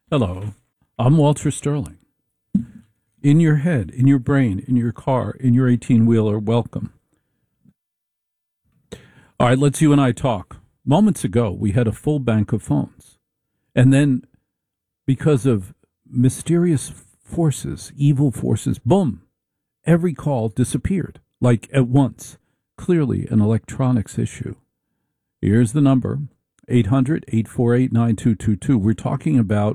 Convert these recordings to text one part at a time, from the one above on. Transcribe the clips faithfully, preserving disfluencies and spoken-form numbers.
Hello, I'm Walter Sterling. In your head, in your brain, in your car, in your eighteen-wheeler, welcome. All right, let's you and I talk. Moments ago, we had a full bank of phones. And then, because of mysterious forces, evil forces, boom, every call disappeared, like at once. Clearly an electronics issue. Here's the number, eight hundred, eight four eight, nine two two two. We're talking about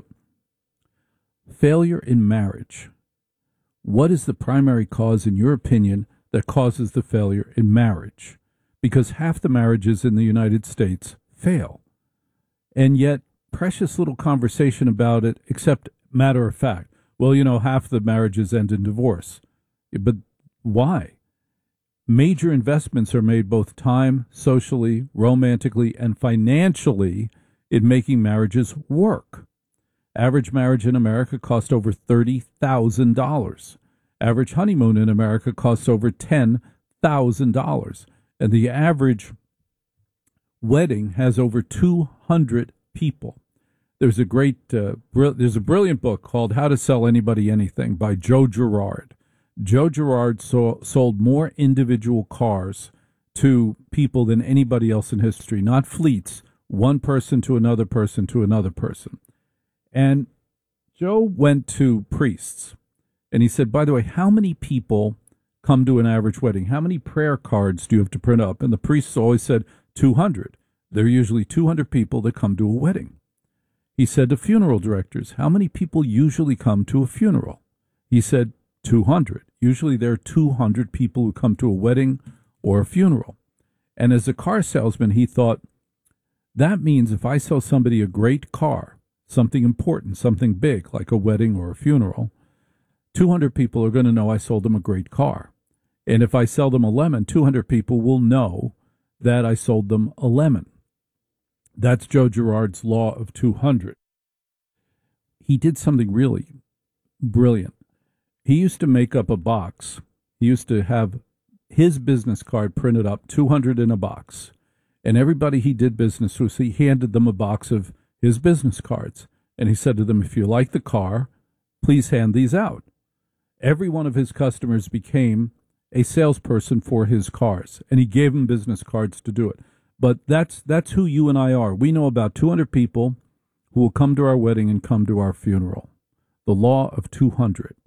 failure in marriage. What is the primary cause, in your opinion, that causes the failure in marriage? Because half the marriages in the United States fail. And yet, precious little conversation about it, except matter of fact. Well, you know, half the marriages end in divorce. But why? Major investments are made both time, socially, romantically, and financially in making marriages work. Average marriage in America costs over thirty thousand dollars. Average honeymoon in America costs over ten thousand dollars. And the average wedding has over two hundred people. There's a great, uh, br- there's a brilliant book called How to Sell Anybody Anything by Joe Girard. Joe Girard so- sold more individual cars to people than anybody else in history, not fleets, one person to another person to another person. And Joe went to priests, and he said, by the way, how many people come to an average wedding? How many prayer cards do you have to print up? And the priests always said two hundred. There are usually two hundred people that come to a wedding. He said to funeral directors, how many people usually come to a funeral? He said two hundred. Usually there are two hundred people who come to a wedding or a funeral. And as a car salesman, he thought, that means if I sell somebody a great car, something important, something big, like a wedding or a funeral, two hundred people are going to know I sold them a great car. And if I sell them a lemon, two hundred people will know that I sold them a lemon. That's Joe Girard's law of two hundred. He did something really brilliant. He used to make up a box. He used to have his business card printed up, two hundred in a box. And everybody he did business with, he handed them a box of his business cards. And he said to them, if you like the car, please hand these out. Every one of his customers became a salesperson for his cars, and he gave them business cards to do it. But that's that's who you and I are. We know about two hundred people who will come to our wedding and come to our funeral. The law of two hundred.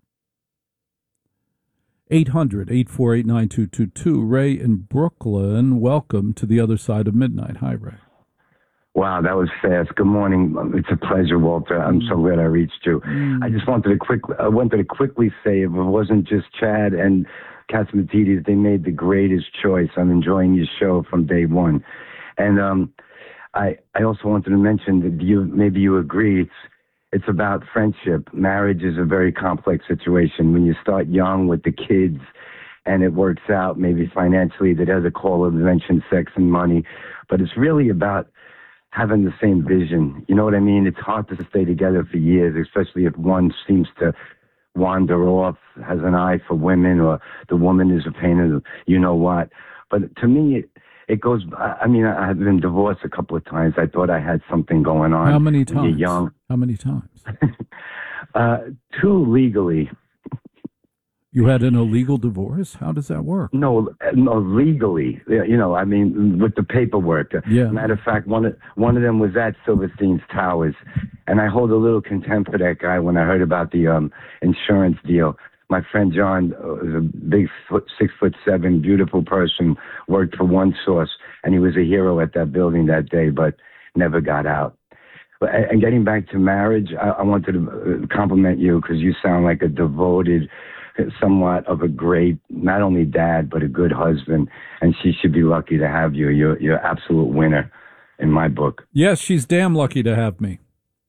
eight hundred, eight four eight, nine two two two. Ray in Brooklyn, welcome to the other side of midnight. Hi, Ray. Wow, that was fast. Good morning. It's a pleasure, Walter. I'm so glad I reached you. Mm. I just wanted to quick, I wanted to quickly say, if it wasn't just Chad and Catsimatidis, they made the greatest choice. I'm enjoying your show from day one, and um, I I also wanted to mention that you maybe you agree. It's it's about friendship. Marriage is a very complex situation. When you start young with the kids, and it works out, maybe financially, that has a call of mention sex and money, but it's really about having the same vision. You know what I mean? It's hard to stay together for years, especially if one seems to wander off, has an eye for women, or the woman is a pain in the you-know-what. But to me, it, it goes, I mean, I've been divorced a couple of times. I thought I had something going on. How many times? You're young. How many times? uh, two legally. You had an illegal divorce? How does that work? No, no, legally. You know, I mean, with the paperwork. Yeah. Matter of fact, one of, one of them was at Silverstein's Towers. And I hold a little contempt for that guy when I heard about the um, insurance deal. My friend John uh, was a big, foot, six foot seven, beautiful person, worked for One Source, and he was a hero at that building that day, but never got out. But, and getting back to marriage, I, I wanted to compliment you because you sound like a devoted, somewhat of a great, not only dad, but a good husband, and she should be lucky to have you. You're, you're an absolute winner in my book. Yes, she's damn lucky to have me.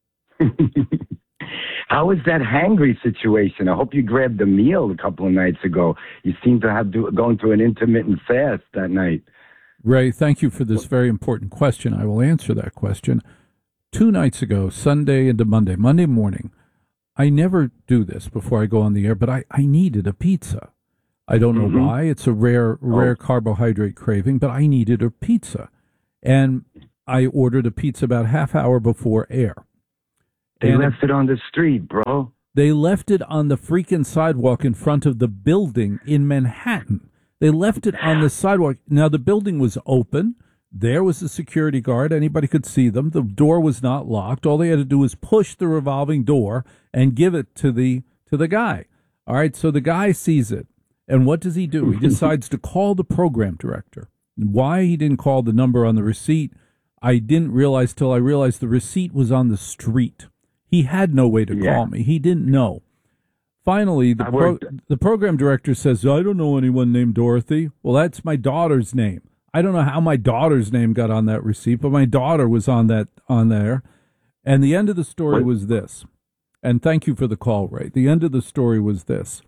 How is that hangry situation? I hope you grabbed a meal a couple of nights ago. You seem to have do, going through an intermittent fast that night. Ray, thank you for this very important question. I will answer that question. Two nights ago, Sunday into Monday, Monday morning, I never do this before I go on the air, but I, I needed a pizza. I don't know mm-hmm. why. It's a rare, rare oh. carbohydrate craving, but I needed a pizza. And I ordered a pizza about half hour before air. They and left it on the street, bro. They left it on the freaking sidewalk in front of the building in Manhattan. They left it on the sidewalk. Now, the building was open. There was a security guard. Anybody could see them. The door was not locked. All they had to do was push the revolving door and give it to the to the guy. All right, so the guy sees it. And what does he do? He decides to call the program director. Why he didn't call the number on the receipt, I didn't realize till I realized the receipt was on the street. He had no way to yeah. call me. He didn't know. Finally, the pro- the program director says, I don't know anyone named Dorothy. Well, that's my daughter's name. I don't know how my daughter's name got on that receipt, but my daughter was on that on there. And the end of the story was this. And thank you for the call, Ray. The end of the story was this.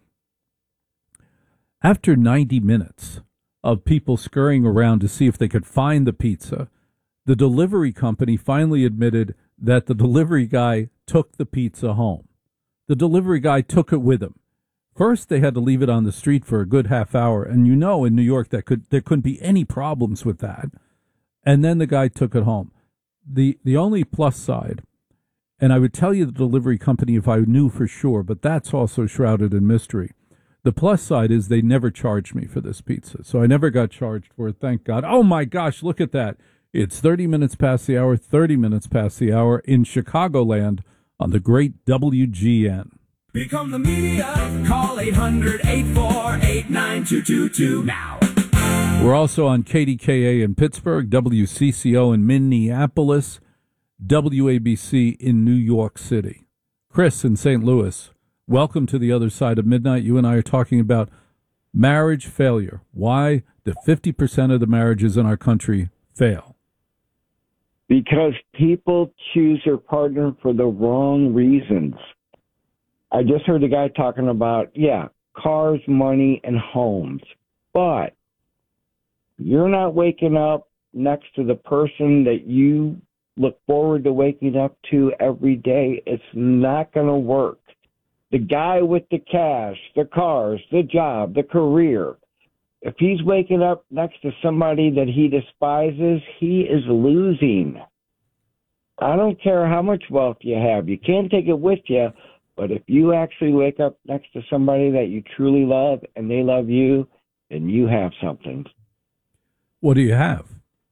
After ninety minutes of people scurrying around to see if they could find the pizza, the delivery company finally admitted that the delivery guy took the pizza home. The delivery guy took it with him. First, they had to leave it on the street for a good half hour, and you know in New York that could there couldn't be any problems with that. And then the guy took it home. The the only plus side, and I would tell you the delivery company if I knew for sure, but that's also shrouded in mystery. The plus side is they never charged me for this pizza, so I never got charged for it, thank God. Oh, my gosh, look at that. It's thirty minutes past the hour, thirty minutes past the hour in Chicagoland on the great W G N. Become the media. Call eight hundred, eight four eight, nine two two two now. We're also on K D K A in Pittsburgh, W C C O in Minneapolis, W A B C in New York City. Chris in Saint Louis, welcome to the other side of midnight. You and I are talking about marriage failure. Why do fifty percent of the marriages in our country fail? Because people choose their partner for the wrong reasons. I just heard a guy talking about, yeah, cars, money, and homes. But you're not waking up next to the person that you look forward to waking up to every day. It's not going to work. The guy with the cash, the cars, the job, the career, if he's waking up next to somebody that he despises, he is losing. I don't care how much wealth you have. You can't take it with you. But if you actually wake up next to somebody that you truly love and they love you, then you have something. What do you have?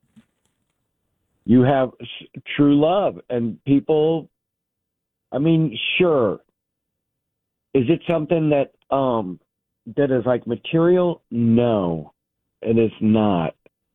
You have true love. And people, I mean, sure. Is it something that um, that is like material? No, it is not.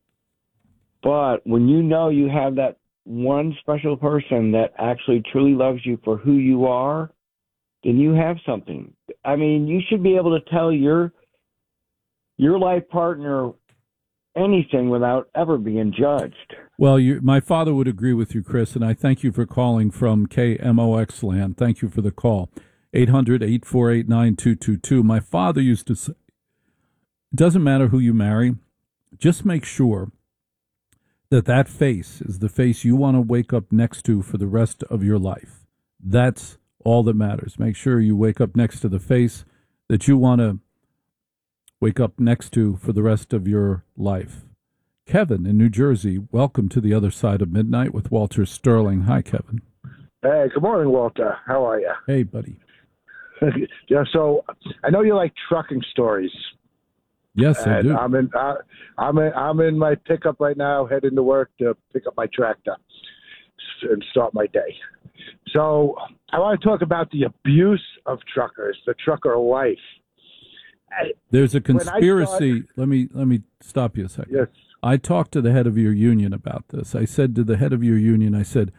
But when you know you have that one special person that actually truly loves you for who you are, then you have something. I mean, you should be able to tell your your life partner anything without ever being judged. Well, you, my father would agree with you, Chris, and I thank you for calling from K M O X land. Thank you for the call. eight hundred, eight four eight, nine two two two. My father used to say, it doesn't matter who you marry, just make sure that that face is the face you want to wake up next to for the rest of your life. That's all that matters. Make sure you wake up next to the face that you want to wake up next to for the rest of your life. Kevin in New Jersey, welcome to the other side of midnight with Walter Sterling. Hi, Kevin. Hey, good morning, Walter. How are you? Hey, buddy. Yeah, so I know you like trucking stories. Yes, I do. I'm in. I, I'm in. I'm in my pickup right now, heading to work to pick up my tractor and start my day. So I want to talk about the abuse of truckers, the trucker life. There's a conspiracy. Thought, let me let me stop you a second. Yes. I talked to the head of your union about this. I said to the head of your union, I said,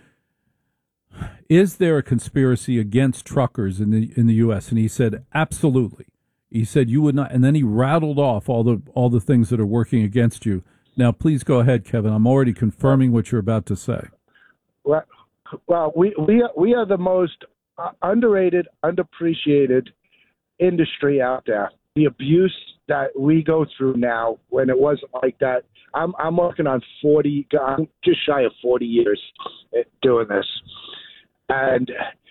is there a conspiracy against truckers in the in the U S? And he said, absolutely. He said you would not, and then he rattled off all the all the things that are working against you. Now, please go ahead, Kevin. I'm already confirming what you're about to say. Well, well, we we are, we are the most uh, underrated, underappreciated industry out there. The abuse that we go through now, when it wasn't like that. I'm I'm working on forty, I'm just shy of forty years doing this, and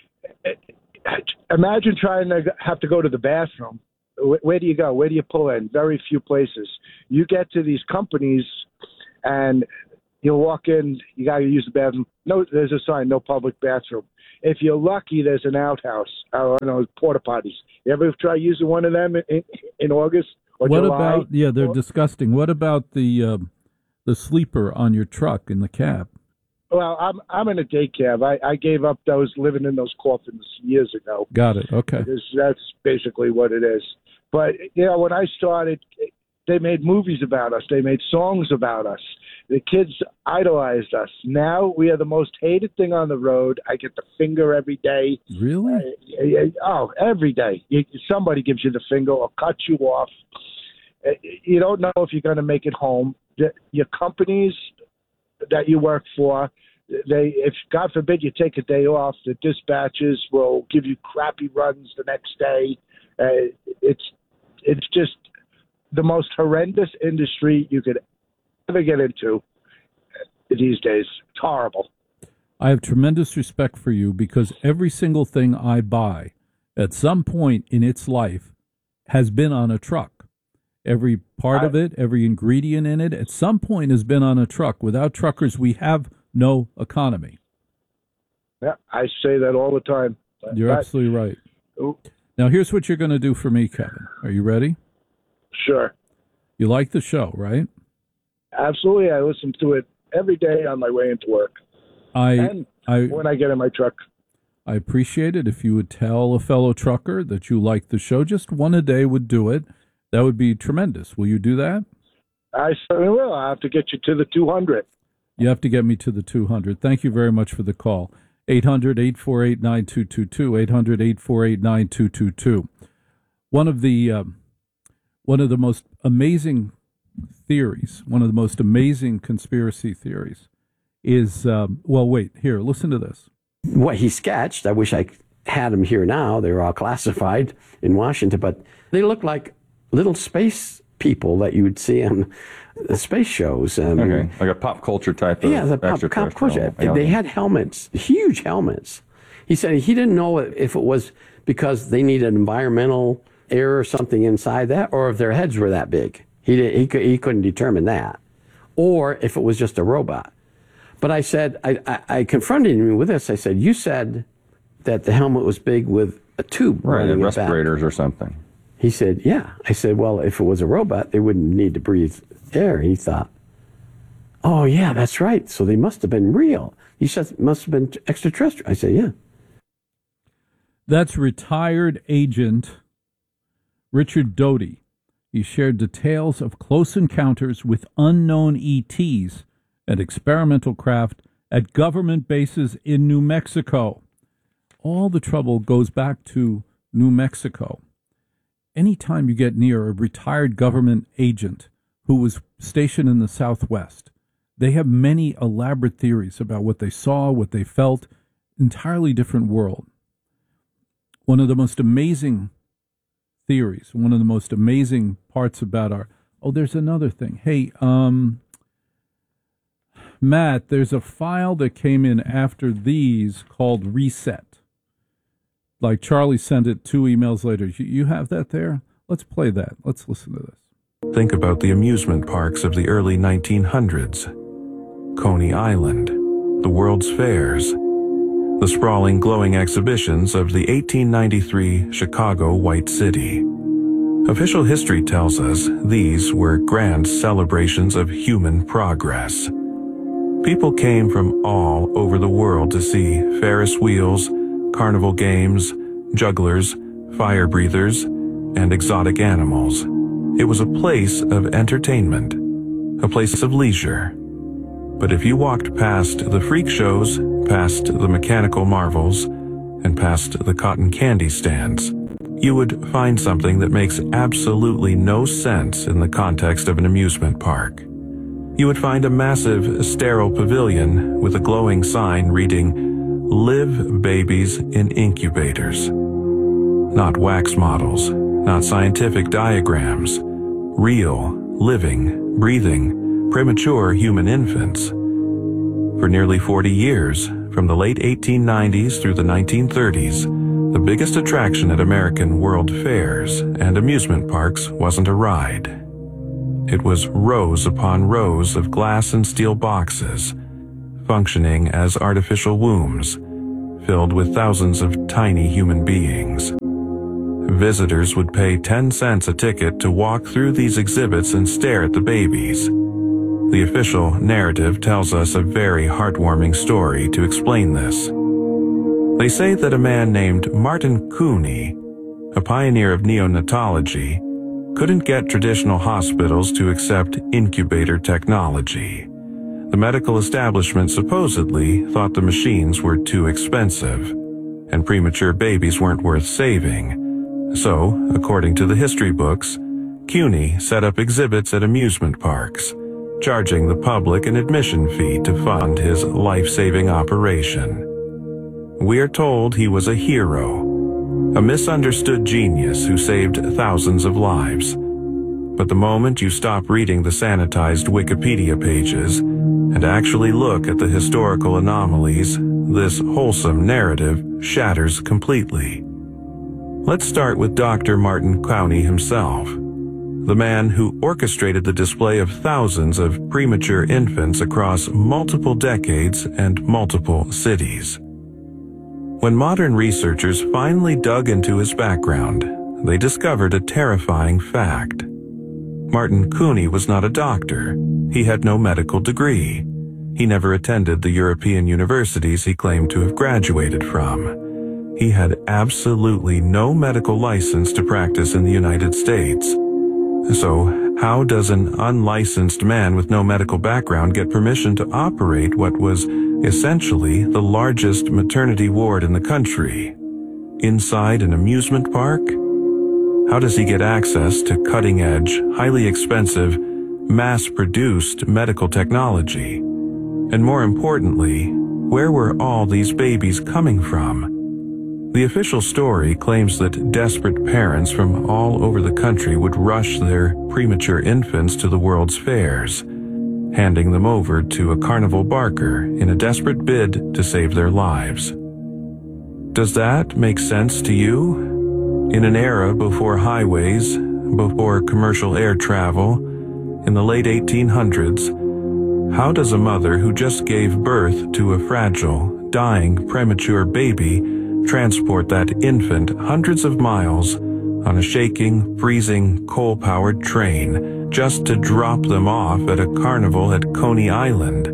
imagine trying to have to go to the bathroom. Where do you go? Where do you pull in? Very few places. You get to these companies, and you'll walk in. You got to use the bathroom. No, there's a sign: no public bathroom. if you're lucky, there's an outhouse. I don't know, porta potties. You ever try using one of them in, in, in August or What July? about, yeah, they're Or- disgusting. What about the um, the sleeper on your truck in the cab? Well, I'm I'm in a day cab. I, I gave up those living in those coffins years ago. Got it. Okay. Because that's basically what it is. But you know, when I started, they made movies about us. They made songs about us. The kids idolized us. Now we are the most hated thing on the road. I get the finger every day. Really? Uh, oh, every day. You, somebody gives you the finger or cuts you off. Uh, You don't know if you're going to make it home. The, your companies that you work for, they, if God forbid you take a day off, the dispatchers will give you crappy runs the next day. Uh, it's it's just the most horrendous industry you could ever get into these days. It's horrible. I have tremendous respect for you because every single thing I buy at some point in its life has been on a truck. Every part I, of it, every ingredient in it, at some point has been on a truck. Without truckers, we have no economy. Yeah, I say that all the time. You're But- absolutely right. Ooh, Now, here's what you're going to do for me, Kevin. Are you ready? sure. You like the show, right? Absolutely. I listen to it every day on my way into work I and I when I get in my truck. I appreciate it if you would tell a fellow trucker that you like the show. Just one a day would do it. That would be tremendous. Will you do that? I certainly will. I have to get you to the two hundred. You have to get me to the two hundred. Thank you very much for the call. eight hundred, eight four eight, nine two two two, eight hundred, eight four eight, nine two two two. One of the um, one of the most amazing theories, one of the most amazing conspiracy theories is, um, well, wait, here, listen to this. What he sketched, I wish I had them here now. They were all classified in Washington, but they look like little space people that you would see on the space shows. Um, Okay, like a pop culture type of yeah, the pop, pop extraterrestrial culture. They alien. had helmets, huge helmets. He said he didn't know if it was because they needed environmental air or something inside that, or if their heads were that big. He did, he, could, he couldn't determine that, or if it was just a robot. But I said, I, I, I confronted him with this. I said, you said that the helmet was big with a tube Right, running and it back. respirators or something. He said, yeah. I said, well, if it was a robot, they wouldn't need to breathe air. He thought, oh, yeah, that's right. So they must have been real. He said, it must have been extraterrestrial. I said, yeah. That's retired agent Richard Doty. He shared details of close encounters with unknown E Ts and experimental craft at government bases in New Mexico. All the trouble goes back to New Mexico. Anytime you get near a retired government agent who was stationed in the Southwest, they have many elaborate theories about what they saw, what they felt, entirely different world. One of the most amazing theories, one of the most amazing parts about our, oh, there's another thing. Hey, um, Matt, there's a file that came in after these called Reset. Like Charlie sent it two emails later. You, you have that there? Let's play that. Let's listen to this. Think about the amusement parks of the early nineteen hundreds. Coney Island, the World's Fairs, the sprawling glowing exhibitions of the eighteen ninety-three Chicago White City. Official history tells us these were grand celebrations of human progress. People came from all over the world to see Ferris wheels, carnival games, jugglers, fire breathers, and exotic animals. It was a place of entertainment, a place of leisure. But if you walked past the freak shows, past the mechanical marvels, and past the cotton candy stands, you would find something that makes absolutely no sense in the context of an amusement park. You would find a massive, sterile pavilion with a glowing sign reading, "Live babies in incubators." Not wax models, not scientific diagrams. Real, living, breathing, premature human infants. For nearly forty years, from the late eighteen nineties through the nineteen thirties, the biggest attraction at American World Fairs and amusement parks wasn't a ride. It was rows upon rows of glass and steel boxes, functioning as artificial wombs, filled with thousands of tiny human beings. Visitors would pay ten cents a ticket to walk through these exhibits and stare at the babies. The official narrative tells us a very heartwarming story to explain this. They say that a man named Martin Cooney, a pioneer of neonatology, couldn't get traditional hospitals to accept incubator technology. The medical establishment supposedly thought the machines were too expensive, and premature babies weren't worth saving. So, according to the history books, Cooney set up exhibits at amusement parks, charging the public an admission fee to fund his life-saving operation. We are told he was a hero, a misunderstood genius who saved thousands of lives. But the moment you stop reading the sanitized Wikipedia pages and actually look at the historical anomalies, this wholesome narrative shatters completely. Let's start with Doctor Martin Cooney himself, the man who orchestrated the display of thousands of premature infants across multiple decades and multiple cities. When modern researchers finally dug into his background, they discovered a terrifying fact. Martin Cooney was not a doctor. He had no medical degree. He never attended the European universities he claimed to have graduated from. He had absolutely no medical license to practice in the United States. So, how does an unlicensed man with no medical background get permission to operate what was essentially the largest maternity ward in the country? Inside an amusement park? How does he get access to cutting-edge, highly expensive, mass-produced medical technology? And more importantly, where were all these babies coming from? The official story claims that desperate parents from all over the country would rush their premature infants to the World's Fairs, handing them over to a carnival barker in a desperate bid to save their lives. Does that make sense to you? In an era before highways, before commercial air travel, in the late eighteen hundreds, how does a mother who just gave birth to a fragile, dying, premature baby transport that infant hundreds of miles on a shaking, freezing, coal-powered train just to drop them off at a carnival at Coney Island?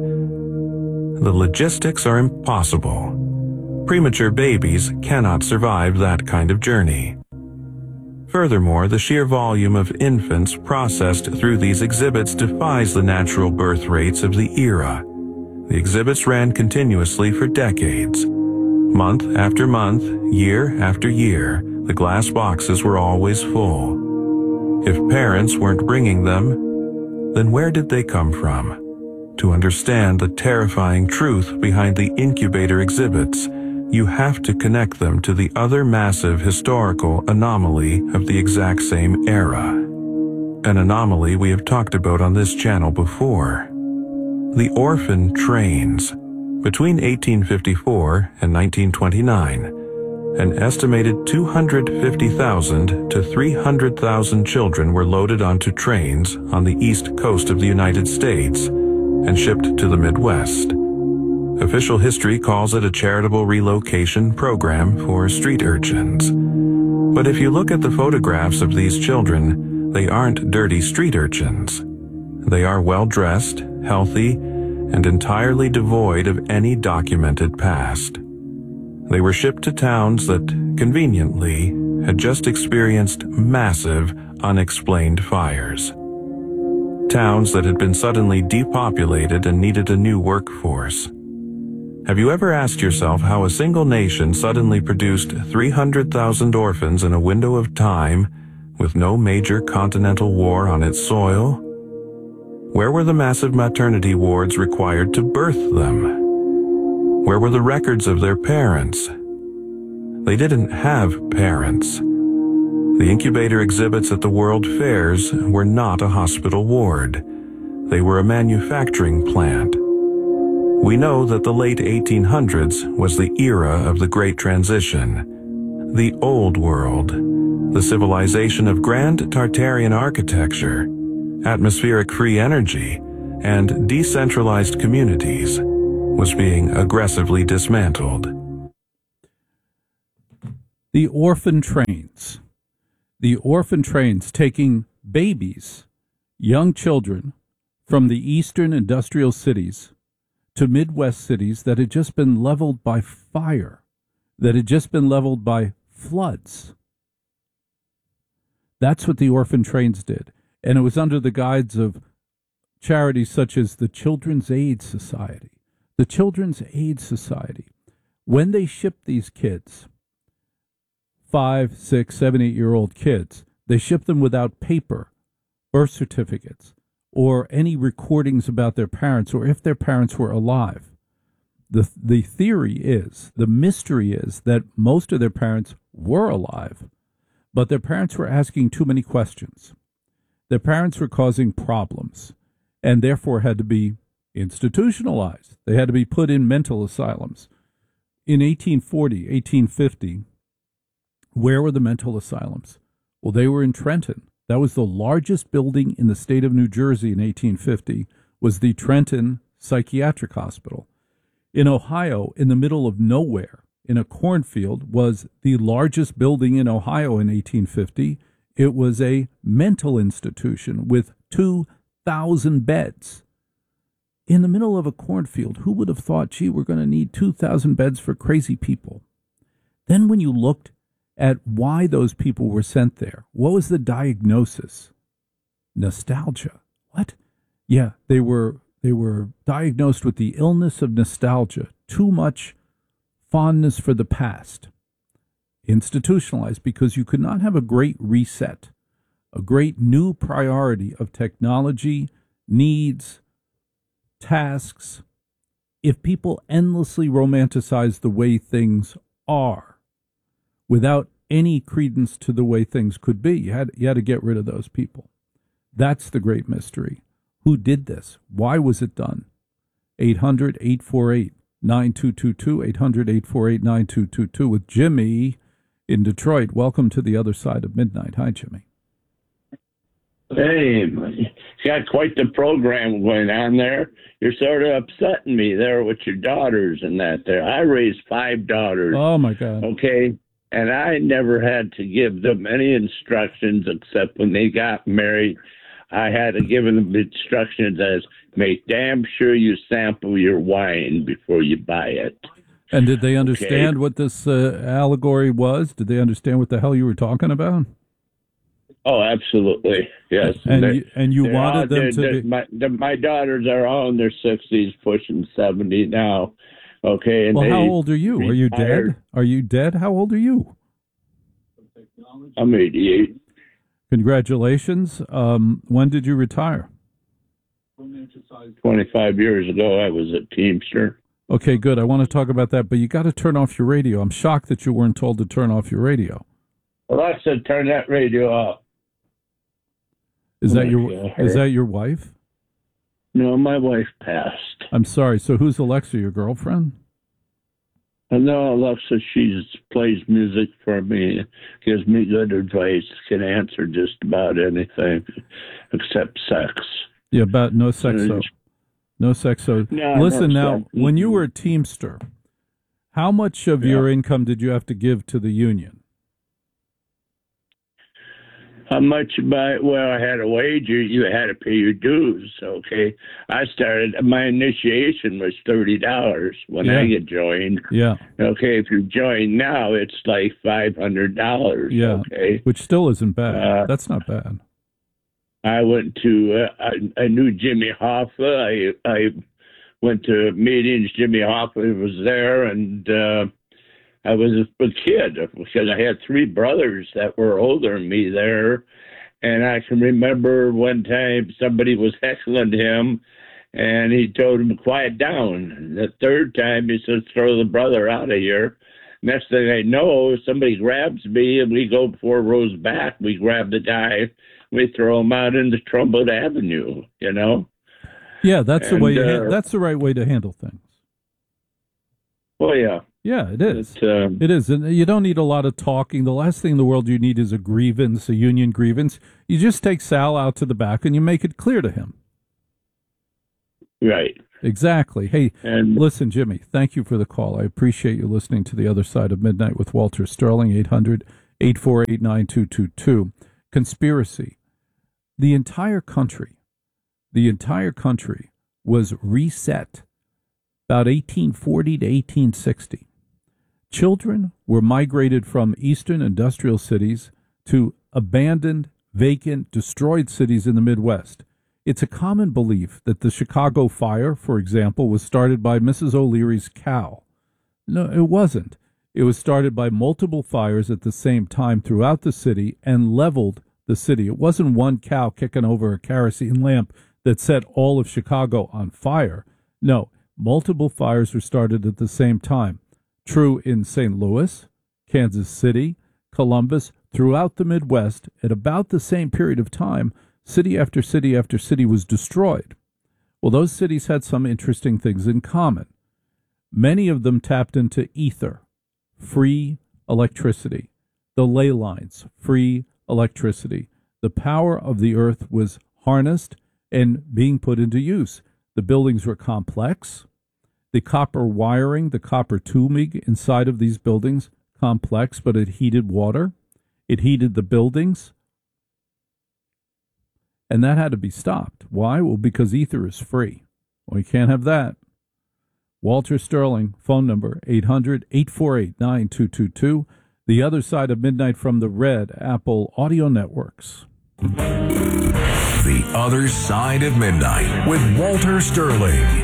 The logistics are impossible. Premature babies cannot survive that kind of journey. Furthermore, the sheer volume of infants processed through these exhibits defies the natural birth rates of the era. The exhibits ran continuously for decades. Month after month, year after year, the glass boxes were always full. If parents weren't bringing them, then where did they come from? To understand the terrifying truth behind the incubator exhibits, you have to connect them to the other massive historical anomaly of the exact same era. An anomaly we have talked about on this channel before. The orphan trains. Between eighteen fifty-four and nineteen twenty-nine, an estimated two hundred fifty thousand to three hundred thousand children were loaded onto trains on the east coast of the United States and shipped to the Midwest. Official history calls it a charitable relocation program for street urchins. But if you look at the photographs of these children, they aren't dirty street urchins. They are well-dressed, healthy, and entirely devoid of any documented past. They were shipped to towns that, conveniently, had just experienced massive, unexplained fires. Towns that had been suddenly depopulated and needed a new workforce. Have you ever asked yourself how a single nation suddenly produced three hundred thousand orphans in a window of time with no major continental war on its soil? Where were the massive maternity wards required to birth them? Where were the records of their parents? They didn't have parents. The incubator exhibits at the World Fairs were not a hospital ward. They were a manufacturing plant. We know that the late eighteen hundreds was the era of the Great Transition, the Old World, the civilization of grand Tartarian architecture, atmospheric free energy, and decentralized communities was being aggressively dismantled. The orphan trains. The orphan trains taking babies, young children, from the eastern industrial cities to Midwest cities that had just been leveled by fire, that had just been leveled by floods. That's what the orphan trains did. And it was under the guise of charities such as the Children's Aid Society. The Children's Aid Society, when they shipped these kids, five, six, seven, eight-year-old kids, they shipped them without paper, birth certificates, or any recordings about their parents, or if their parents were alive. The, the theory is, the mystery is, that most of their parents were alive, but their parents were asking too many questions. Their parents were causing problems, and therefore had to be institutionalized. They had to be put in mental asylums. In eighteen forty, eighteen fifty, where were the mental asylums? Well, they were in Trenton. That was the largest building in the state of New Jersey in eighteen fifty, was the Trenton Psychiatric Hospital. In Ohio, in the middle of nowhere, in a cornfield, was the largest building in Ohio in eighteen fifty. It was a mental institution with two thousand beds. In the middle of a cornfield, who would have thought, gee, we're going to need two thousand beds for crazy people? Then when you looked at why those people were sent there, what was the diagnosis? Nostalgia. What? Yeah, they were they were diagnosed with the illness of nostalgia, too much fondness for the past. Institutionalized because you could not have a great reset, a great new priority of technology, needs, tasks, if people endlessly romanticize the way things are without any credence to the way things could be. You had, you had to get rid of those people. That's the great mystery. Who did this? Why was it done? eight hundred, eight four eight, nine two two two, eight hundred, eight four eight, nine two two two with Jimmy in Detroit. Welcome to the other side of midnight. Hi, Jimmy. Hey, you got quite the program going on there. You're sort of upsetting me there with your daughters and that there. I raised five daughters. Oh, my God. Okay, and I never had to give them any instructions except when they got married. I had to give them instructions as, make damn sure you sample your wine before you buy it. And did they understand Okay. what this uh, allegory was? Did they understand what the hell you were talking about? Oh, absolutely, yes. And They- you, and you they're wanted all- them they're- to they're- be... My, the, my daughters are all in their sixties, pushing seventy now. Okay, and Well, they how old are you? Are you retired. dead? Are you dead? How old are you? I'm eighty-eight. Congratulations. Um, when did you retire? twenty-five years ago, I was a Teamster. Okay, good. I want to talk about that, but you got to turn off your radio. I'm shocked that you weren't told to turn off your radio. Well, I said, turn that radio off. Is Oh that my your God. is that your wife? No, my wife passed. I'm sorry. So who's Alexa, your girlfriend? And no, Alexa, she plays music for me, gives me good advice, can answer just about anything except sex. Yeah, about no sex. So no sex. So No, listen no now. sex. When you were a Teamster, how much of Yeah. your income did you have to give to the union? How much by, well, I had a wage, you, you had to pay your dues, okay? I started, my initiation was thirty dollars when Yeah. I get joined. Yeah, Okay, if you join now, it's like five hundred dollars, yeah. okay? Which still isn't bad. Uh, That's not bad. I went to, uh, I, I knew Jimmy Hoffa. I, I went to meetings. Jimmy Hoffa was there, and uh, I was a, a kid because I had three brothers that were older than me there. And I can remember one time somebody was heckling him, and he told him to quiet down. The third time, he said, throw the brother out of here. Next thing I know, somebody grabs me, and we go four rows back. We grab the guy. We throw him out into Trumbull Avenue, you know? Yeah, that's the and, way. You uh, ha- that's the right way to handle things. Well, yeah. Yeah, it is. It, um, It is, and you don't need a lot of talking. The last thing in the world you need is a grievance, a union grievance. You just take Sal out to the back and you make it clear to him. Right. Exactly. Hey, And listen, Jimmy, thank you for the call. I appreciate you listening to The Other Side of Midnight with Walter Sterling, eight hundred, eight four eight, nine two two two. Conspiracy. The entire country, the entire country was reset about eighteen forty to eighteen sixty. Children were migrated from eastern industrial cities to abandoned, vacant, destroyed cities in the Midwest. It's a common belief that the Chicago fire, for example, was started by Missus O'Leary's cow. No, it wasn't. It was started by multiple fires at the same time throughout the city and leveled the city. It wasn't one cow kicking over a kerosene lamp that set all of Chicago on fire. No, multiple fires were started at the same time. True in Saint Louis, Kansas City, Columbus, throughout the Midwest, at about the same period of time, city after city after city was destroyed. Well, those cities had some interesting things in common. Many of them tapped into ether, free electricity, the ley lines, free electricity. The power of the earth was harnessed and being put into use. The buildings were complex. The copper wiring, the copper tubing inside of these buildings, complex, but it heated water. It heated the buildings. And that had to be stopped. Why? Well, because ether is free. Well, you can't have that. Walter Sterling, phone number eight hundred, eight four eight, nine two two two. The Other Side of Midnight from the Red Apple Audio Networks. The Other Side of Midnight with Walter Sterling.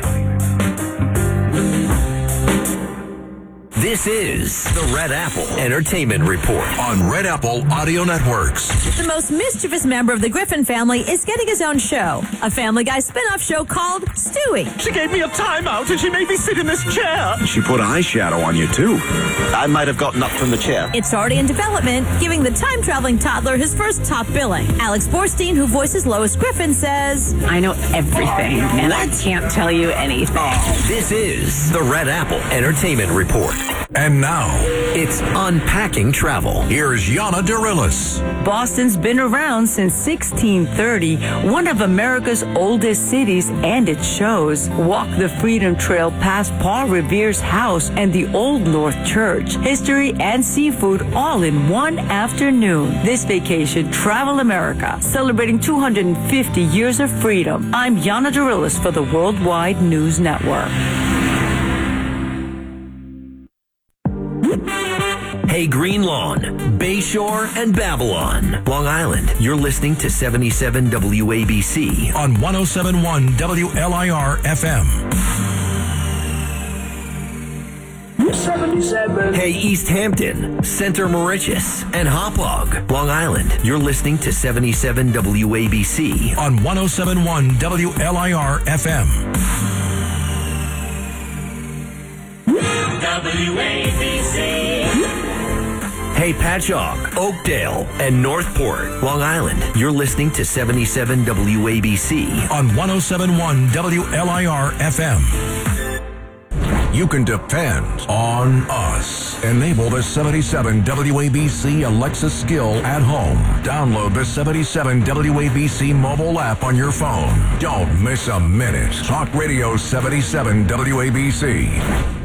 This is the Red Apple Entertainment Report on Red Apple Audio Networks. The most mischievous member of the Griffin family is getting his own show, a Family Guy spin-off show called Stewie. She gave me a timeout and she made me sit in this chair. She put eyeshadow on you, too. I might have gotten up from the chair. It's already in development, giving the time-traveling toddler his first top billing. Alex Borstein, who voices Lois Griffin, says, I know everything, and I can't tell you anything. This is the Red Apple Entertainment Report. And now, it's Unpacking Travel. Here's Yana Dorillis. Boston's been around since sixteen thirty, one of America's oldest cities, and it shows. Walk the Freedom Trail past Paul Revere's house and the Old North Church. History and seafood all in one afternoon. This vacation, Travel America, celebrating two hundred fifty years of freedom. I'm Yana Dorillis for the Worldwide News Network. Hey, Green Lawn, Bayshore, and Babylon, Long Island. You're listening to seventy-seven W A B C on one oh seven point one W L I R F M. seventy-seven. Hey, East Hampton, Center Mauritius, and Hauppauge, Long Island. You're listening to seventy-seven W A B C on one oh seven point one W L I R F M. W A B C. Hey, Patchogue, Oakdale, and Northport, Long Island. You're listening to seventy-seven W A B C on one oh seven point one W L I R F M. You can depend on us. Enable the seventy-seven W A B C Alexa skill at home. Download the seventy-seven W A B C mobile app on your phone. Don't miss a minute. Talk Radio seventy-seven W A B C.